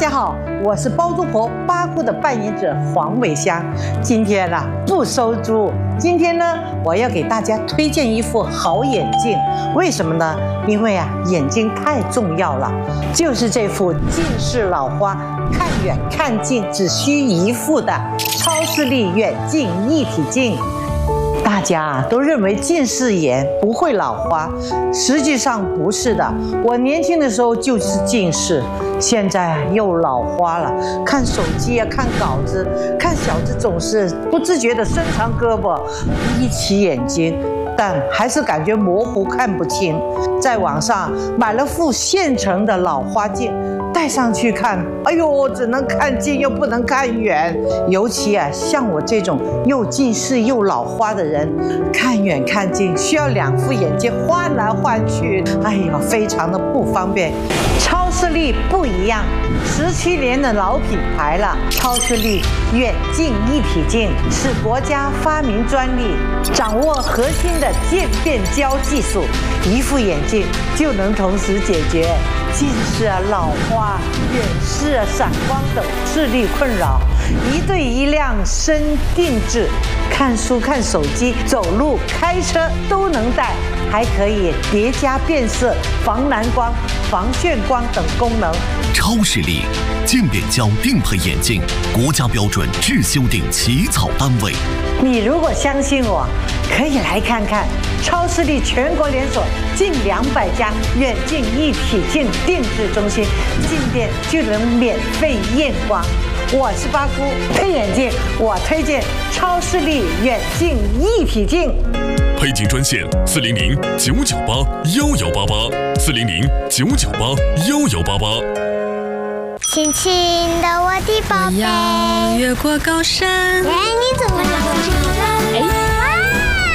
家好，我是包租婆八姑的扮演者黄伟香。今天呢不收租，今天呢我要给大家推荐一副好眼镜。为什么呢？因为眼睛太重要了。就是这副近视老花，看远看近只需一副的超视力远近一体镜。大家都认为近视眼不会老花，实际上不是的。我年轻的时候就是近视，现在又老花了。看手机看稿子，看小子总是不自觉地伸长胳膊，眯起眼睛，但还是感觉模糊看不清。在网上买了副现成的老花镜，戴上去看，哎呦，只能看近又不能看远。尤其像我这种又近视又老花的人，看远看近需要2副眼镜换来换去，哎呦，非常的不方便。超视力不一样，17年的老品牌了。超视力远近一体镜是国家发明专利，掌握核心的渐变焦技术，一副眼镜就能同时解决近视老花、远视散光等视力困扰，一对一亮深定制，看书、看手机、走路、开车都能戴，还可以叠加变色、防蓝光、防眩光等功能。 超视力渐变焦定配眼镜，国家标准制修订起草单位。 你如果相信我，可以来看看超视力全国连锁近200家远近一体镜定制中心，进店就能免费验光。我是八姑，配眼镜我推荐超视力远近一体镜。 配镜专线400-998-1188，400-998-1188。 轻轻的我的宝贝， 我要越过高山， 带你走